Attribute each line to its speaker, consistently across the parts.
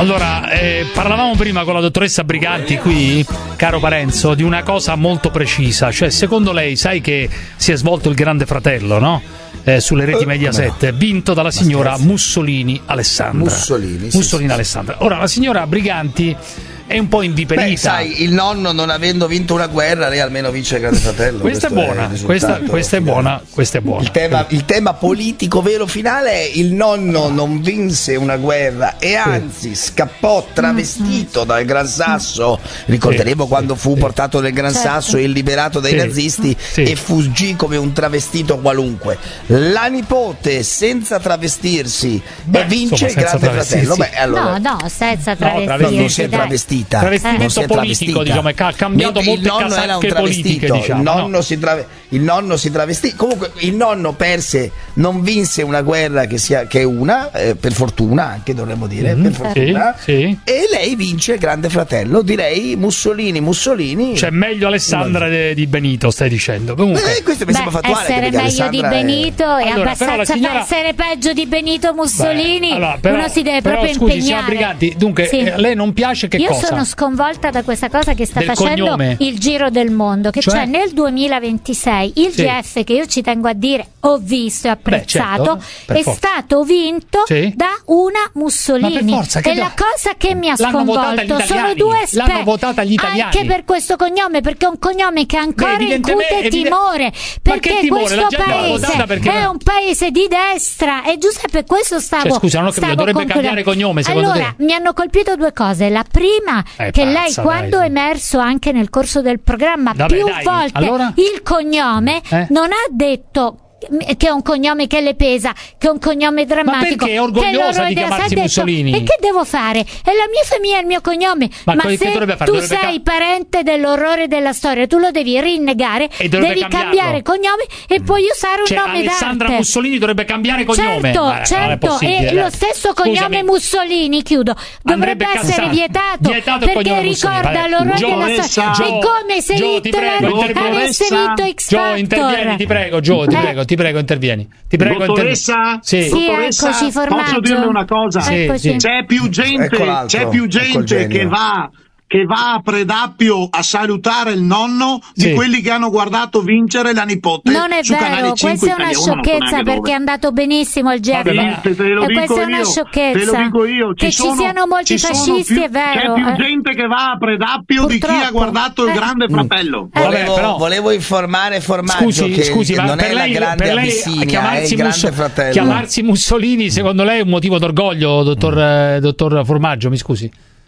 Speaker 1: Allora, parlavamo prima con la dottoressa Briganti qui, caro Parenzo, di una cosa molto precisa. Cioè, secondo lei, sai che si è svolto il Grande Fratello, no? Sulle reti Mediaset, vinto dalla signora Mussolini Alessandra. Mussolini Alessandra. Ora, la signora Briganti è un po' inviperita.
Speaker 2: Beh, sai, il nonno non avendo vinto una guerra, lei almeno vince il Grande Fratello.
Speaker 1: Questa è buona, questa è buona.
Speaker 2: Il tema politico vero finale è: il nonno non vinse una guerra e anzi scappò travestito dal Gran Sasso. Ricorderemo quando fu portato nel Gran Sasso e liberato dai nazisti e fuggì come un travestito qualunque. La nipote senza travestirsi e vince il Grande Fratello. Beh, allora,
Speaker 3: no, senza travestirsi.
Speaker 2: Non si è travestita.
Speaker 1: Travestimento politico, diciamo, ha cambiato molte casacche politiche, diciamo.
Speaker 2: Il nonno si travestì. Comunque il nonno perse, non vinse una guerra che è una, per fortuna, anche dovremmo dire, per fortuna. E lei vince il Grande Fratello. Direi Mussolini.
Speaker 1: Cioè meglio Alessandra di Benito, stai dicendo. Comunque
Speaker 2: questo mi sembra fattuale.
Speaker 3: Essere meglio di Benito è abbastanza essere peggio di Benito Mussolini. Uno si deve proprio impegnare.
Speaker 1: Signora Briganti, dunque a lei non piace che cosa?
Speaker 3: Io sono sconvolta da questa cosa che sta facendo
Speaker 1: cognome.
Speaker 3: Il giro del mondo, che cioè nel 2026 il GF, che io ci tengo a dire ho visto e apprezzato, è stato vinto da una Mussolini. E la cosa che mi ha sconvolto sono due aspetti.
Speaker 1: L'hanno votata gli italiani.
Speaker 3: Anche per questo cognome, perché è un cognome che ancora incute timore, perché questo paese è un paese di destra. E Giuseppe, questo stavo
Speaker 1: scusa, non ho capito, dovrebbe cambiare cognome secondo te?
Speaker 3: Mi hanno colpito due cose. La prima, che lei quando è emerso anche nel corso del programma più volte il cognome non ha detto che è un cognome che le pesa, che è un cognome drammatico.
Speaker 1: Ma perché è orgogliosa di chiamarsi Mussolini?
Speaker 3: E che devo fare? È la mia famiglia, è il mio cognome. Ma se tu sei parente dell'orrore della storia, tu lo devi rinnegare, devi cambiare cognome e puoi usare un nome d'arte.
Speaker 1: Alessandra Mussolini dovrebbe cambiare cognome.
Speaker 3: Certo, e lo stesso cognome Mussolini, dovrebbe essere vietato perché ricorda l'orrore della storia. È come se Hitler avesse vinto X Factor.
Speaker 1: Intervieni, ti prego, ti prego, intervieni.
Speaker 4: Dottoressa?
Speaker 3: Sì, eccoci, Formaggio.
Speaker 4: Posso dirle una cosa?
Speaker 3: Sì.
Speaker 4: C'è più gente che va a Predappio a salutare il nonno di quelli che hanno guardato vincere la nipote.
Speaker 3: Non è
Speaker 4: su
Speaker 3: vero,
Speaker 4: Canale 5
Speaker 3: questa è una sciocchezza perché è andato benissimo il GF. E questa è una sciocchezza.
Speaker 4: Te lo dico io.
Speaker 3: Ci siano molti fascisti, è vero.
Speaker 4: C'è più gente che va a Predappio di chi ha guardato il Grande Fratello.
Speaker 2: Volevo informare Formaggio che non è la grande Abissinia, è il Grande Fratello.
Speaker 1: Chiamarsi Mussolini secondo lei è un motivo d'orgoglio, dottor Formaggio, mi scusi?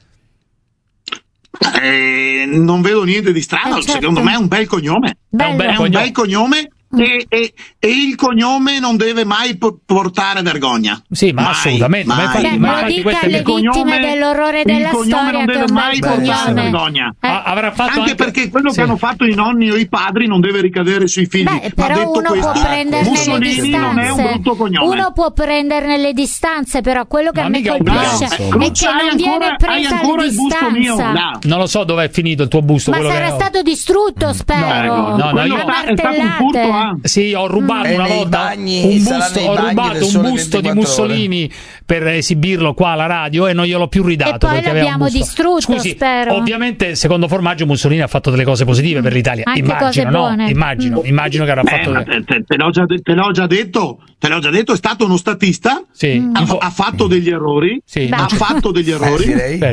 Speaker 4: Non vedo niente di strano, secondo me è un bel cognome. È un bel cognome. E il cognome non deve mai portare vergogna.
Speaker 1: Sì, ma assolutamente.
Speaker 3: Lo dica alle vittime dell'orrore della storia,
Speaker 4: non deve mai portare vergogna.
Speaker 1: Avrà fatto
Speaker 4: anche perché quello che hanno fatto i nonni o i padri non deve ricadere sui figli.
Speaker 3: Però uno può prenderne le distanze.
Speaker 4: Non è un brutto cognome.
Speaker 3: Uno può prenderne le distanze, però quello che a me colpisce è che non viene presa le distanze.
Speaker 1: Non lo so dove è finito il tuo busto.
Speaker 3: Ma sarà stato distrutto, spero.
Speaker 4: No, è stato un furto.
Speaker 1: Sì, ho rubato una volta un busto di Mussolini per esibirlo qua alla radio e non gliel'ho più ridato.
Speaker 3: E poi l'abbiamo distrutto.
Speaker 1: Scusi,
Speaker 3: spero.
Speaker 1: Ovviamente, secondo Formaggio, Mussolini ha fatto delle cose positive per l'Italia.
Speaker 3: Anche
Speaker 1: immagino,
Speaker 3: cose buone.
Speaker 1: Immagino che avrà fatto.
Speaker 4: Te l'ho già detto, è stato uno statista.
Speaker 1: Sì.
Speaker 4: Ha fatto degli errori.
Speaker 1: Sì.
Speaker 4: Ha fatto degli errori.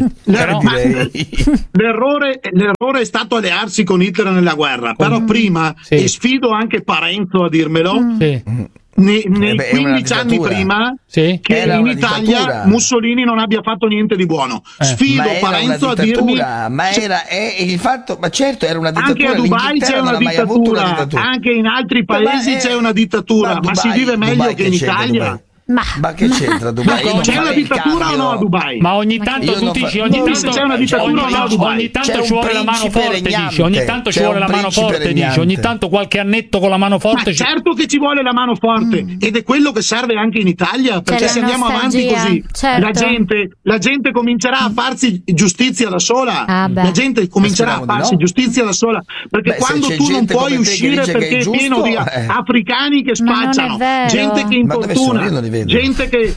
Speaker 4: L'errore è stato allearsi con Hitler nella guerra. Però prima, e sfido anche Parenzo a dirmelo, nei 15 anni prima che in Italia Mussolini non abbia fatto niente di buono. Sfido Parenzo a dirmi
Speaker 2: ma certo era una dittatura.
Speaker 4: Anche a Dubai c'è una dittatura, anche in altri paesi c'è una dittatura, ma si vive meglio che in Italia.
Speaker 2: Ma che c'entra Dubai?
Speaker 4: C'è una dittatura o no a Dubai?
Speaker 1: Ma ogni tanto tu dici, ogni tanto ci vuole la mano forte, dici, ogni tanto ci vuole la mano forte, dici, ogni tanto qualche annetto con la mano forte.
Speaker 4: Ma certo che ci vuole la mano forte, ed è quello che serve anche in Italia, perché se andiamo avanti così la gente comincerà a farsi giustizia da sola. La gente comincerà a farsi giustizia da sola, perché quando tu non puoi uscire perché è pieno di africani che spacciano, gente che importuna, gente che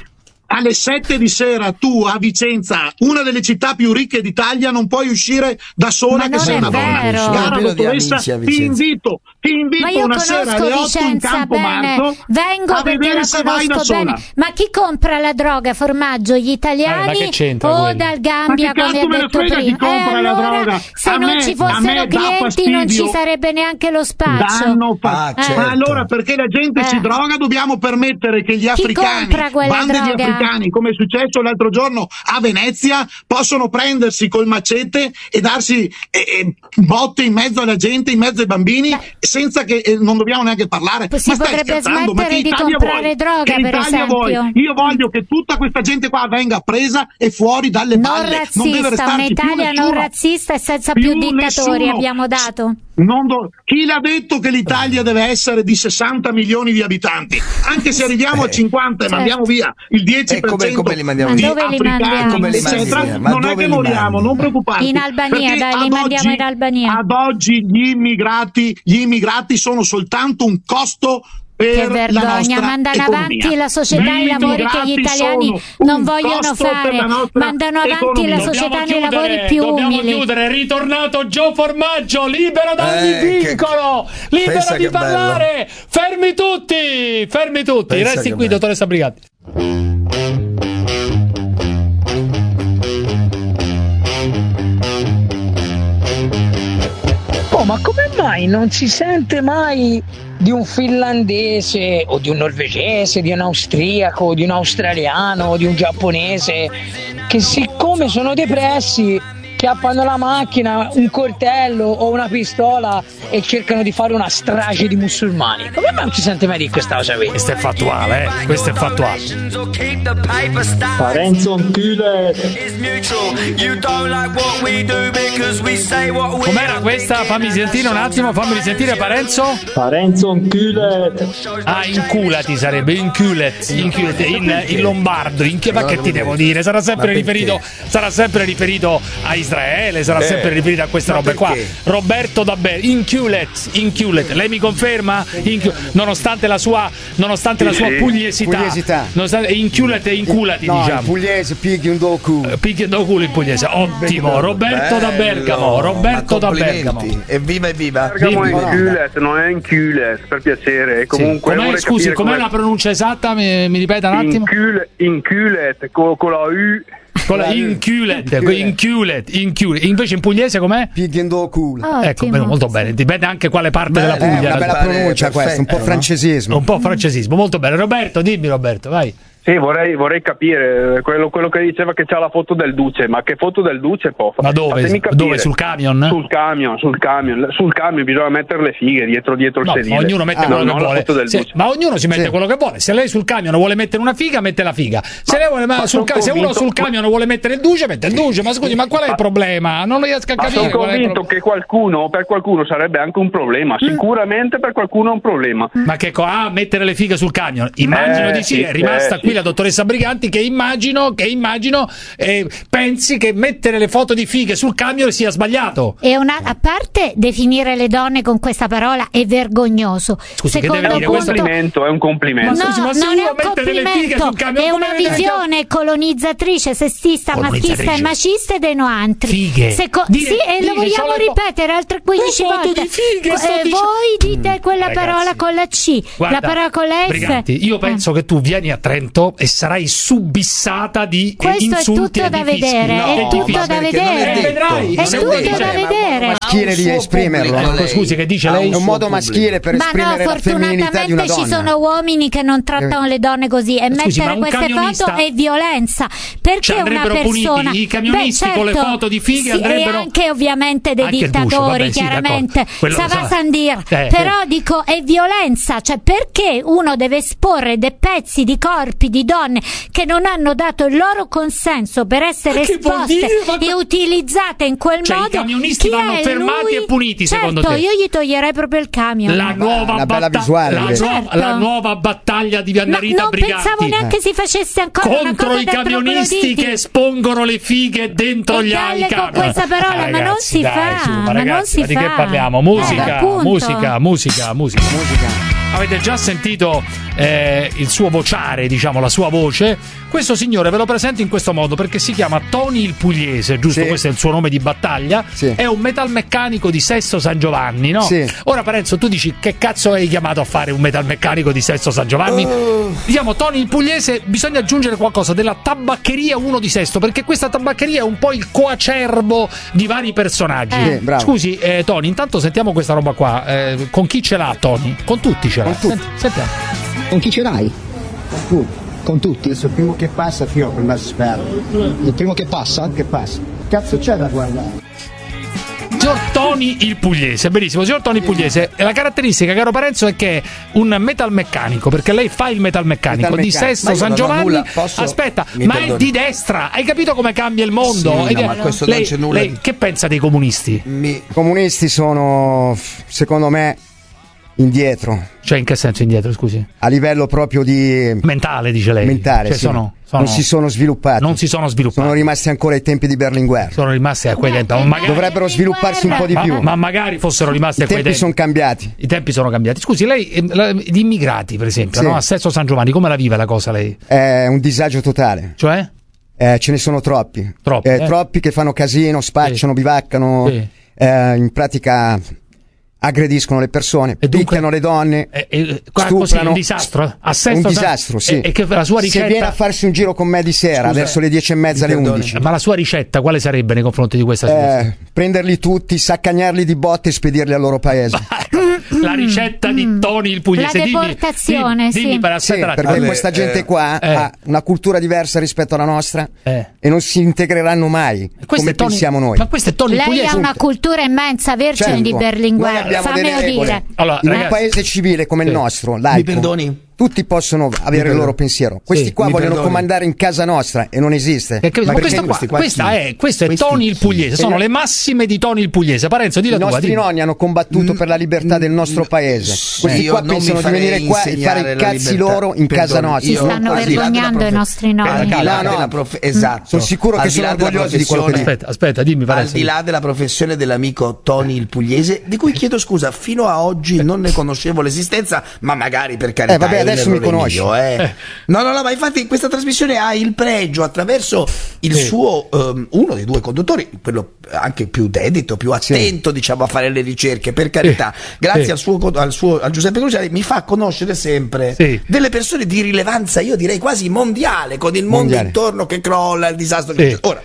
Speaker 4: alle 7 di sera tu a Vicenza, una delle città più ricche d'Italia, non puoi uscire da sola che sei una donna. Cara dottoressa, ti invito una sera alle 8 in Campomarzo a vedere se vai da sola.
Speaker 3: Ma chi compra la droga, formaggio? Gli italiani o dal Gambia, come ha detto prima?
Speaker 4: Chi compra la droga?
Speaker 3: Se non ci fossero clienti non ci sarebbe neanche lo spazio.
Speaker 4: Ma allora perché la gente si droga dobbiamo permettere che gli africani, bande di africani, come è successo l'altro giorno a Venezia, possono prendersi col macete e darsi botte in mezzo alla gente, in mezzo ai bambini, senza che non dobbiamo neanche parlare.
Speaker 3: Si potrebbe smettere di comprare droga, per esempio.
Speaker 4: Io voglio che tutta questa gente qua venga presa e fuori dalle balle. Non deve restarci
Speaker 3: un'Italia non razzista e senza più dittatori, abbiamo dato.
Speaker 4: Chi l'ha detto che l'Italia deve essere di 60 milioni di abitanti? Anche se arriviamo a 50 e mandiamo via il 10%
Speaker 2: come li mandiamo
Speaker 4: di africani, eccetera, non è che moriamo, non preoccuparti.
Speaker 3: In Albania, li mandiamo in Albania.
Speaker 4: Ad oggi gli immigrati sono soltanto un costo per
Speaker 3: vergogna, mandano avanti la società e i lavori che gli italiani non vogliono fare, mandano avanti la società e i lavori più umili.
Speaker 1: Dobbiamo chiudere, è ritornato Gio Formaggio, libero da ogni vincolo, libero di parlare, fermi tutti, resti qui, dottoressa Briganti.
Speaker 5: Ma come mai non si sente mai di un finlandese o di un norvegese, di un austriaco, di un australiano, di un giapponese che, siccome sono depressi, chiappano la macchina, un coltello o una pistola e cercano di fare una strage di musulmani? Come mai non si sente mai di questa cosa qui?
Speaker 1: Questo è fattuale, questo è fattuale.
Speaker 6: Parenzo Kühler.
Speaker 1: Com'era questa? Fammi sentire un attimo, fammi risentire Parenzo.
Speaker 6: Parenzo Kühler.
Speaker 1: Inculati sarebbe, inculet, in lombardo, ma che ti devo dire? Sarà sempre riferito a Israele, sarà sempre riferito a queste robe qua. Roberto Dabber, inculet, lei mi conferma? Nonostante la sua pugliesità. Inculet e inculati, diciamo.
Speaker 2: In pugliese picchi do culo
Speaker 1: in pugliese, ottimo. Roberto da Bergamo, evviva.
Speaker 6: Bergamo è inculet, non è inculet, per piacere. Comunque,
Speaker 1: scusi, com'è la pronuncia esatta? Mi ripeta un attimo?
Speaker 6: Inculet con la U.
Speaker 1: Con la inculet. Invece in pugliese com'è?
Speaker 2: Pigliando culo.
Speaker 1: Ecco, molto bene. Dipende anche quale parte della Puglia.
Speaker 2: È una bella pronuncia questa, un po' francesismo.
Speaker 1: Molto bene. Roberto, dimmi Roberto, vai.
Speaker 6: Sì, vorrei capire quello che diceva che c'ha la foto del Duce, ma che foto del Duce può fare?
Speaker 1: Ma dove? Sul camion?
Speaker 6: Sul camion bisogna mettere le fighe dietro il sedile.
Speaker 1: Ognuno mette quello che vuole. Ma ognuno si mette quello che vuole. Se lei sul camion vuole mettere una figa, mette la figa. Se uno sul camion vuole mettere il Duce, mette il Duce. Ma scusi, ma qual è il problema? Non riesco a capire.
Speaker 6: Sono convinto che per qualcuno sarebbe anche un problema. Sicuramente per qualcuno è un problema.
Speaker 1: Ma che mettere le fighe sul camion? Immagino di sì, è rimasta qui la dottoressa Briganti che immagino pensi che mettere le foto di fighe sul camion sia sbagliato.
Speaker 3: E a parte definire le donne con questa parola è vergognoso.
Speaker 1: Scusi, che deve dire?
Speaker 6: È un complimento.
Speaker 1: Ma scusi, ma se
Speaker 3: non
Speaker 1: uno
Speaker 3: è un complimento, è una visione colonizzatrice, sessista, maschista e macista ed enoantri.
Speaker 1: Fighe.
Speaker 3: Sì, e lo vogliamo ripetere altre 15 volte. Voi dite quella parola con la C, la parola con la F.
Speaker 1: Briganti, io penso che tu vieni a Trento e sarai subissata di insulti e di fischi.
Speaker 3: È tutto da vedere.
Speaker 1: Vedrai.
Speaker 3: È tutto da vedere.
Speaker 2: Maschile di esprimerlo.
Speaker 1: Scusi, che dice lei?
Speaker 2: È un modo maschile per esprimere la femminilità di una donna.
Speaker 3: Ci sono uomini che non trattano le donne così e mettere queste foto è violenza. Perché una persona
Speaker 1: i camionisti con le foto di fighe andrebbero
Speaker 3: e anche ovviamente dei dittatori, chiaramente. Sava Sandir. Però dico è violenza, cioè perché uno deve esporre dei pezzi di corpi di donne che non hanno dato il loro consenso per essere esposte e utilizzate in quel modo.
Speaker 1: I camionisti vanno fermati e puniti, secondo te?
Speaker 3: Io gli toglierei proprio il camion.
Speaker 1: La nuova battaglia di Annarita Briganti.
Speaker 3: Non pensavo neanche si facesse ancora
Speaker 1: contro i camionisti che espongono le fighe dentro gli camion.
Speaker 3: Con questa parola, ma non si fa.
Speaker 1: Ragazzi, di che parliamo? Musica. avete già sentito il suo vociare, diciamo, la sua voce. Questo signore ve lo presento in questo modo perché si chiama Tony il Pugliese, giusto? Sì. Questo è il suo nome di battaglia. Sì. È un metalmeccanico di Sesto San Giovanni, no? Sì. Ora Parenzo, tu dici che cazzo hai chiamato a fare un metalmeccanico di Sesto San Giovanni? Diciamo Tony il Pugliese, bisogna aggiungere qualcosa della tabaccheria 1 di Sesto, perché questa tabaccheria è un po' il coacervo di vari personaggi. Scusi Tony, intanto sentiamo questa roba qua. Con chi ce l'ha Tony? Con tutti ce l'ha.
Speaker 7: Con tutti.
Speaker 1: Sentiamo.
Speaker 7: Con chi ce l'hai?
Speaker 8: Con tutti.
Speaker 7: Con tutti?
Speaker 8: Adesso il primo che passa fino per me spero.
Speaker 7: Il primo che passa?
Speaker 8: Che passa. Cazzo c'è da guardare?
Speaker 1: Signor Tony il Pugliese, benissimo, signor Tony il Pugliese. La caratteristica, caro Parenzo, è che è un metalmeccanico, perché lei fa il metalmeccanico di Sesto San Giovanni. Aspetta, ma è di destra, hai capito come cambia il mondo?
Speaker 2: Sì, no, ma questo
Speaker 1: lei,
Speaker 2: non c'è nulla.
Speaker 1: Lei che pensa dei comunisti?
Speaker 8: I comunisti sono, secondo me, indietro.
Speaker 1: Cioè, in che senso indietro, scusi?
Speaker 8: A livello proprio di
Speaker 1: mentale, dice lei.
Speaker 8: Mentale,
Speaker 1: cioè,
Speaker 8: sì. Non si sono sviluppati.
Speaker 1: Non si sono sviluppati.
Speaker 8: Sono rimasti ancora ai tempi di Berlinguer.
Speaker 1: Sono rimasti a quei tempi.
Speaker 8: Dovrebbero svilupparsi un po' di più.
Speaker 1: Ma magari fossero rimasti a quei tempi.
Speaker 8: I tempi sono cambiati.
Speaker 1: I tempi sono cambiati. Scusi, lei, gli immigrati, per esempio, no? A Sesto San Giovanni, come la vive la cosa lei?
Speaker 8: È un disagio totale.
Speaker 1: Cioè?
Speaker 8: Ce ne sono troppi. Troppi che fanno casino, spacciano, bivaccano. In pratica aggrediscono le persone, picchiano le donne, stuprano.
Speaker 1: Così è un disastro?
Speaker 8: È un disastro, sì.
Speaker 1: E che la sua ricetta...
Speaker 8: Se viene a farsi un giro con me di sera, verso le 10:30, alle 11.
Speaker 1: Ma la sua ricetta quale sarebbe nei confronti di questa situazione?
Speaker 8: Prenderli tutti, saccagnarli di botte e spedirli al loro paese.
Speaker 1: La ricetta di Tony il Pugliese.
Speaker 3: La deportazione,
Speaker 1: dimmi
Speaker 8: perché questa gente qua ha una cultura diversa rispetto alla nostra e non si integreranno mai come pensiamo noi.
Speaker 1: Ma questo è Tony il Pugliese.
Speaker 3: Lei ha una cultura immensa, vergine di Berlinguer.
Speaker 8: Fammelo dire. Allora, in un paese civile come il nostro, laico,
Speaker 2: mi perdoni?
Speaker 8: Tutti possono avere il loro pensiero. Questi qua vogliono comandare in casa nostra e non esiste.
Speaker 1: Questo è Tony il Pugliese. Sono le massime di Tony il Pugliese. Parenzo, dillo tu.
Speaker 8: I nostri nonni hanno combattuto per la libertà del nostro paese. Questi qua pensano di venire qua e fare i cazzi loro in casa nostra.
Speaker 3: Si stanno vergognando i nostri nonni.
Speaker 2: Esatto.
Speaker 8: Sono sicuro che sono orgogliosi di quello che dicono.
Speaker 1: Aspetta, dimmi Parenzo.
Speaker 2: Al di là della professione dell'amico Tony il Pugliese, di cui chiedo scusa, fino a oggi non ne conoscevo l'esistenza, ma magari per carità.
Speaker 8: Adesso mi conosci.
Speaker 2: No, ma infatti in questa trasmissione ha il pregio attraverso il suo uno dei due conduttori, quello anche più dedito, più attento, diciamo, a fare le ricerche, per carità. Grazie al Giuseppe Cruciani mi fa conoscere sempre delle persone di rilevanza, io direi quasi mondiale, con il mondo intorno che crolla, il disastro. Ora,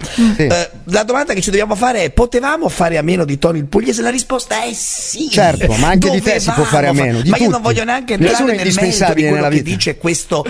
Speaker 2: la domanda che ci dobbiamo fare è: potevamo fare a meno di Tony il Pugliese? La risposta è sì.
Speaker 8: Certo, ma anche di te si può fare a meno.
Speaker 2: Ma io non voglio neanche entrare nel merito di quello che dice questo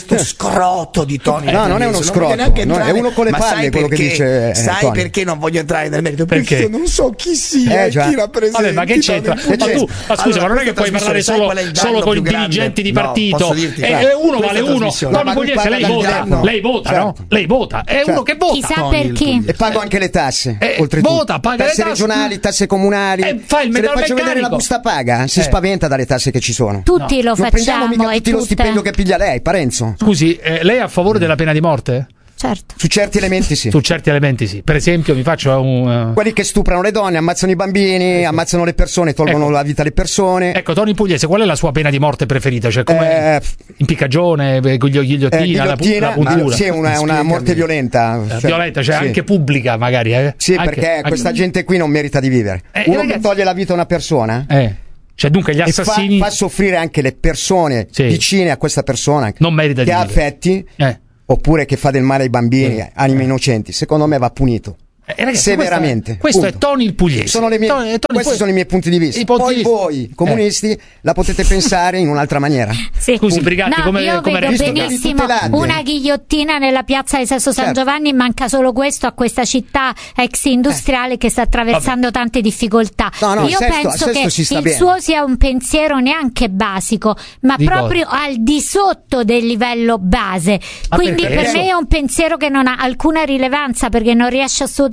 Speaker 2: scroto di Tony.
Speaker 8: No, non è uno scroto, è uno con le palle quello che dice.
Speaker 2: Sai perché non voglio entrare nel merito? Perché io non so chi sia, chi rappresenta.
Speaker 1: Vabbè, ma che c'entra? Scusa, ma non è che puoi parlare solo con i dirigenti di partito. Uno vale uno. Tony Pugliese, lei vota, no? Lei vota, è uno che vota.
Speaker 3: Chissà perché.
Speaker 8: E pago anche le tasse, oltretutto.
Speaker 1: Vota, paga
Speaker 8: tasse regionali, tasse comunali.
Speaker 1: Fa il
Speaker 8: se le faccio vedere la busta paga, si spaventa dalle tasse che ci sono.
Speaker 3: Tutti lo facciamo.
Speaker 8: Non prendiamo mica tutti lo stipendio che piglia lei, Parenzo.
Speaker 1: Scusi, lei è a favore della pena di morte?
Speaker 3: Certo.
Speaker 8: Su certi elementi sì.
Speaker 1: Su certi elementi sì. Per esempio, mi faccio
Speaker 8: quelli che stuprano le donne, ammazzano i bambini, ammazzano le persone, tolgono la vita alle persone.
Speaker 1: Ecco, Tony Pugliese, qual è la sua pena di morte preferita? Cioè, come impiccagione, ghigliottina, la puntura?
Speaker 8: Sì, una morte violenta.
Speaker 1: Violenta, cioè anche pubblica, magari.
Speaker 8: Sì, perché questa gente qui non merita di vivere. Uno che toglie la vita a una persona.
Speaker 1: Cioè, dunque, gli assassini.
Speaker 8: Fa soffrire anche le persone vicine a questa persona.
Speaker 1: Non merita di vivere.
Speaker 8: Che ha affetti. Oppure che fa del male ai bambini, anime innocenti, secondo me va punito.
Speaker 1: Ragazzi,
Speaker 8: severamente.
Speaker 1: Questo è Tony il Pugliese.
Speaker 8: Questi sono i miei punti di vista. Poi voi, comunisti, la potete pensare in un'altra maniera.
Speaker 3: Sì.
Speaker 1: Scusi, Briganti,
Speaker 3: io vedo benissimo una ghigliottina nella piazza di Sesto San Giovanni. Manca solo questo a questa città ex industriale che sta attraversando tante difficoltà. Io penso che il suo sia un pensiero neanche basico, ma proprio al di sotto del livello base. Quindi per me è un pensiero che non ha alcuna rilevanza, perché non riesce assolutamente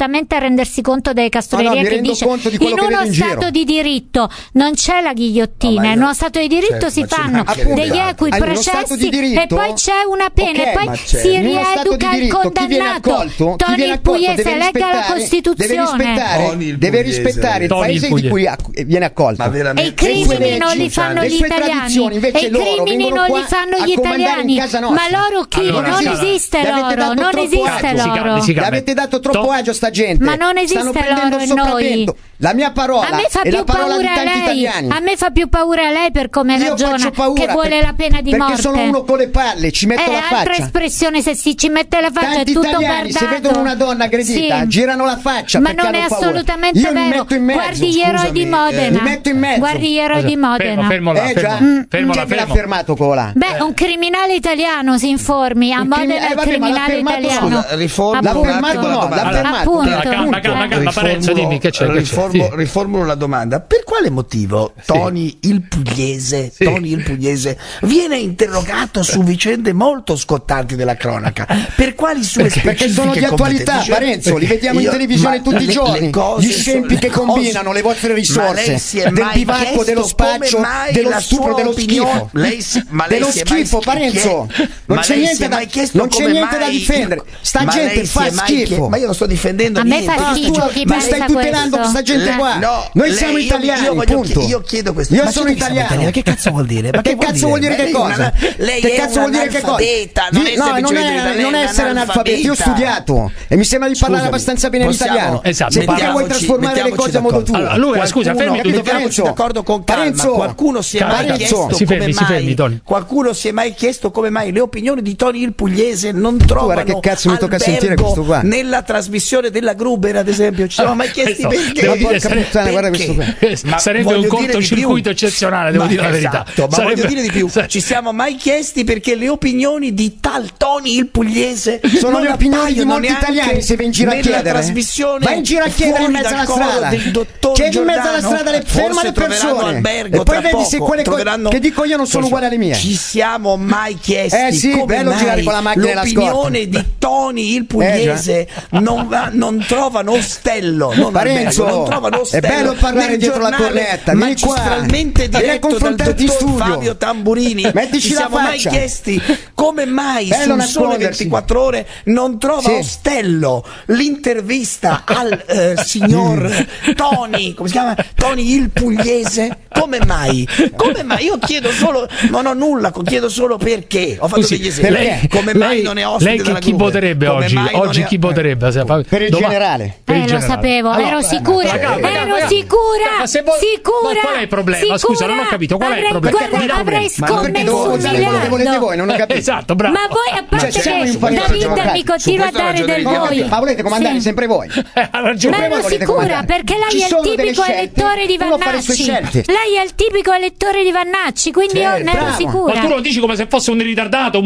Speaker 3: solamente a rendersi conto delle castronerie che dice. In uno stato di diritto non c'è la ghigliottina, in uno stato di diritto si fanno degli equi processi e poi c'è una pena e poi si rieduca il condannato. Tony il Pugliese, legga la Costituzione.
Speaker 8: Deve rispettare il paese di cui viene accolto.
Speaker 3: E i crimini non li fanno gli italiani. E i crimini non li fanno gli italiani. Ma loro chi? Non esiste l'oro. Non esiste l'oro.
Speaker 8: Gli avete dato troppo agio a sta gente.
Speaker 3: Ma non esiste l'oro in noi.
Speaker 8: La mia parola è la parola di tanti italiani.
Speaker 3: A me fa più paura lei per come ragiona, che vuole la pena di morte.
Speaker 8: Perché sono uno con le palle, ci metto la faccia.
Speaker 3: Altra espressione, se ci mette la faccia
Speaker 8: tanti
Speaker 3: è tutto
Speaker 8: italiani,
Speaker 3: perdato.
Speaker 8: se vedono una donna aggredita, girano la faccia.
Speaker 3: Ma non è assolutamente vero. Guardi gli eroi di Modena.
Speaker 8: Mi metto in mezzo.
Speaker 3: Guardi gli eroi di Modena.
Speaker 1: Fermola.
Speaker 8: Chi l'ha fermato Cola?
Speaker 3: Beh, un criminale italiano, si informi. A Modena è il criminale italiano.
Speaker 8: L'ha fermato.
Speaker 1: La Parenzo, dimmi che c'è.
Speaker 2: Riformulo la domanda: per quale motivo Tony il Pugliese viene interrogato su vicende molto scottanti della cronaca? Per quali sue specifiche
Speaker 8: perché sono di attualità, Parenzo, li vediamo in televisione tutti i giorni, gli scempi che combinano le vostre risorse del bivacco, dello spaccio, dello stupro, dello schifo, dello schifo, Parenzo. Non c'è niente da difendere, sta gente fa schifo.
Speaker 2: Ma io non sto difendendo
Speaker 3: niente.
Speaker 8: Ma stai tutelando questa gente qua. Noi siamo italiani, punto.
Speaker 2: Io chiedo questo.
Speaker 8: Io sono italiano.
Speaker 2: Che cazzo vuol dire?
Speaker 8: Ma che cazzo vuol dire che cosa?
Speaker 2: Lei
Speaker 8: che cazzo vuol dire che cosa? Non è essere analfabeti. Io ho studiato e mi sembra di parlare abbastanza bene l'italiano.
Speaker 1: Esatto.
Speaker 8: Perché vuoi trasformare le cose a modo tuo?
Speaker 1: Allora, scusa, fermi tutti.
Speaker 2: Mettiamoci d'accordo con calma. Qualcuno si è mai chiesto qualcuno si è mai chiesto come mai le opinioni di Tony il Pugliese non trovano
Speaker 8: che cazzo mi tocca sentire questo qua
Speaker 2: nella trasmissione della Gruber, ad esempio? Ci siamo mai chiesti perché?
Speaker 8: Guarda questo qua.
Speaker 1: Sarebbe un cortocircuito eccezionale, devo dire la verità.
Speaker 2: Ma voglio dire di più, ci siamo mai chiesti perché le opinioni di tal Tony il Pugliese
Speaker 8: sono le opinioni di molti italiani. Se vai in giro a chiedere, vai in giro a chiedere in mezzo alla strada, chiedi in mezzo alla strada, ferma le persone e poi vedi se quelle che dico io non sono uguali alle mie.
Speaker 2: Ci siamo mai chiesti come mai
Speaker 8: con la macchina
Speaker 2: l'opinione di Tony il Pugliese non trovano ostello,
Speaker 8: Parenzo, è bello parlare dietro la cornetta,
Speaker 2: magistralmente diretto dal dottor Fabio Tamburini.
Speaker 8: Mettici
Speaker 2: ci siamo mai chiesti come mai sul Sole 24 Ore non trova ostello l'intervista al signor Tony, come si chiama? Tony il Pugliese. Come mai? Io chiedo solo, non ho nulla, chiedo solo perché. Ho fatto degli esempi. Come mai non è ospite della
Speaker 1: chi voterebbe oggi? Oggi chi voterebbe?
Speaker 8: Per il generale.
Speaker 3: Lo sapevo, ero sicura. Sicura.
Speaker 1: Qual è il problema? Scusa, non ho capito. Qual è il problema?
Speaker 3: Guarda, avrei scommesso un miliardo.
Speaker 8: Voi, non ho capito.
Speaker 1: Esatto, bravo.
Speaker 3: Ma voi, a parte che David mi continua a dare del voi.
Speaker 8: Ma volete comandare sempre voi?
Speaker 1: Ha ragione.
Speaker 3: Ma ero sicura, perché lei è il tipico elettore di Vannacci. Lei è il tipico elettore di Vannacci, quindi io ne ero sicura.
Speaker 1: Ma tu lo dici come se fosse un ritardato,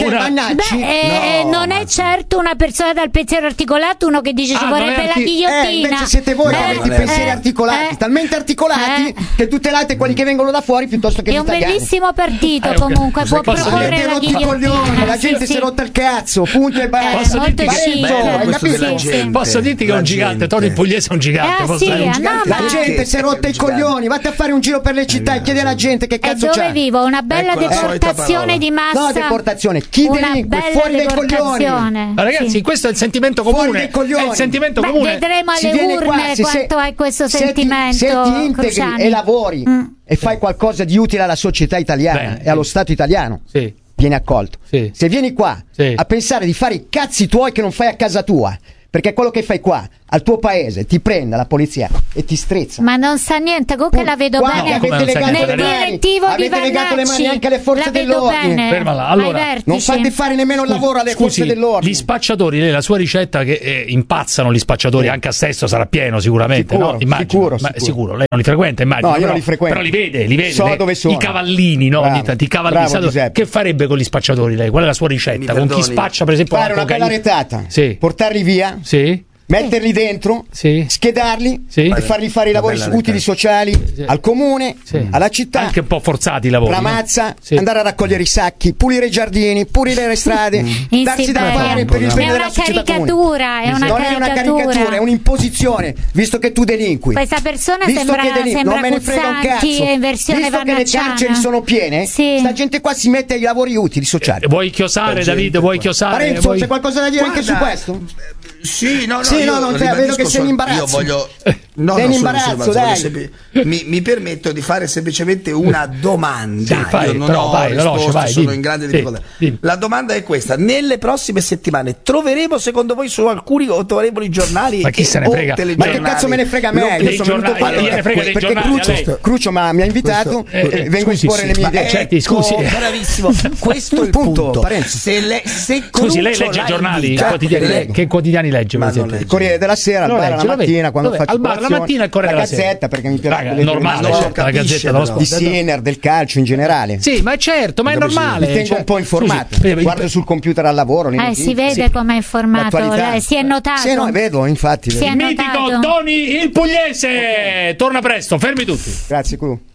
Speaker 3: non è certo una persona dal pensiero articolato, uno che dice ci vorrebbe la ghigliottina.
Speaker 8: Invece siete voi che avete i pensieri articolati, talmente articolati che tutelate quelli che vengono da fuori piuttosto che gli italiani.
Speaker 3: È un bellissimo partito comunque, può proporre la ghigliottina.
Speaker 8: La gente si è rotta il cazzo, punto e basta.
Speaker 1: Posso dirti che è un gigante, Tony il Pugliese è un gigante.
Speaker 8: La gente si è rotta i coglioni, vatti a fare un giro per le città e chiedi alla gente che cazzo c'è.
Speaker 3: Dove vivo? Una bella deportazione di massa.
Speaker 8: No, deportazione, chi delinque fuori dai coglioni.
Speaker 1: Ma ragazzi, questo è il sentimento comune. È il sentimento comune.
Speaker 3: Vedremo alle urne quanto hai questo sentimento.
Speaker 8: Se ti integri e lavori e fai qualcosa di utile alla società italiana e allo Stato italiano, vieni accolto. Se vieni qua a pensare di fare i cazzi tuoi che non fai a casa tua, perché quello che fai qua al tuo paese ti prende la polizia e ti strizza.
Speaker 3: Ma non sa niente, comunque la vedo bene nel direttivo di
Speaker 8: Avete legato le mani anche alle forze dell'ordine.
Speaker 1: Fermala. Allora,
Speaker 8: non fate fare nemmeno il lavoro alle forze dell'ordine.
Speaker 1: Gli spacciatori, lei la sua ricetta che impazzano gli spacciatori, anche a Sesto sarà pieno sicuramente,
Speaker 8: sicuro,
Speaker 1: no? Immagino. Sicuro, lei non li frequenta, immagino.
Speaker 8: No, io non li frequento.
Speaker 1: Però li vede.
Speaker 8: So dove sono.
Speaker 1: I cavallini, no? I cavallini. Che farebbe con gli spacciatori lei? Qual è la sua ricetta? Con chi spaccia, per esempio,
Speaker 8: fare una bella retata. Portarli via. metterli dentro, schedarli e fargli fare i lavori utili sociali al comune, alla città,
Speaker 1: anche un po' forzati i lavori,
Speaker 8: la mazza, andare a raccogliere i sacchi, pulire i giardini, pulire le strade, darsi da fare per il bene della società comune.
Speaker 3: Non è una caricatura,
Speaker 8: è un'imposizione, visto che tu delinqui.
Speaker 3: Questa persona sembra
Speaker 8: non me ne frega un cazzo. Visto che le carceri sono piene, sta gente qua si mette ai lavori utili sociali.
Speaker 1: Vuoi chiosare, David? Vuoi chiosare?
Speaker 8: Parenzo, c'è qualcosa da dire anche su questo? Vedo che sei in imbarazzo.
Speaker 2: Io voglio
Speaker 8: sei in imbarazzo, dai.
Speaker 2: Mi permetto di fare semplicemente una domanda. Io non ho risposto, sono in grande difficoltà. La domanda è questa: nelle prossime settimane troveremo secondo voi su alcuni autorevoli giornali
Speaker 1: ma chi se ne frega?
Speaker 8: Ma che cazzo me ne frega a me? Io sono venuto perché Crucio mi ha invitato e vengo a esporre le mie idee.
Speaker 2: Scusi, bravissimo. Questo è il punto.
Speaker 1: Scusi, lei legge i giornali? Che quotidiani legge?
Speaker 8: Il Corriere della Sera, al bar la mattina quando faccio
Speaker 1: al bar la mattina, il Corriere della Sera,
Speaker 8: la Gazzetta, perché mi piace
Speaker 1: normale, la Gazzetta dello Sport,
Speaker 8: di Sinner, del calcio in generale.
Speaker 1: Sì, ma certo, ma è normale.
Speaker 8: Mi tengo un po' informato. Guardo sul computer al lavoro.
Speaker 3: Si vede come è informato, si è notato.
Speaker 8: Sì, no, vedo, infatti.
Speaker 1: Il mitico Tony il Pugliese torna presto, fermi tutti.
Speaker 8: Grazie, Cru.